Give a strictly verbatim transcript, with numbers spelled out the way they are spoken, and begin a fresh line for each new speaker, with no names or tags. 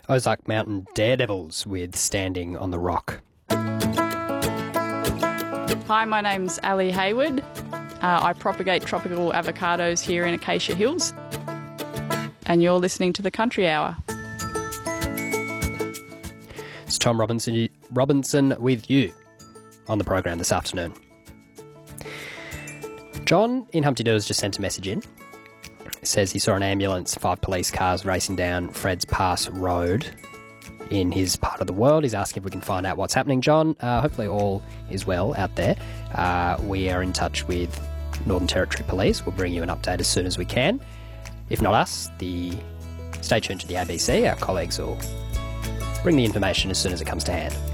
Ozark Mountain Daredevils with Standing on the Rock.
Hi, my name's Ali Hayward. Uh, I propagate tropical avocados here in Acacia Hills. And you're listening to The Country Hour.
It's Tom Robinson, Robinson with you on the program this afternoon. John in Humpty Doo has just sent a message in. It says he saw an ambulance, five police cars racing down Fred's Pass Road in his part of the world. He's asking if we can find out what's happening, John. Uh, hopefully all is well out there. Uh, we are in touch with Northern Territory Police. We'll bring you an update as soon as we can. If not us, the stay tuned to the A B C. Our colleagues will bring the information as soon as it comes to hand.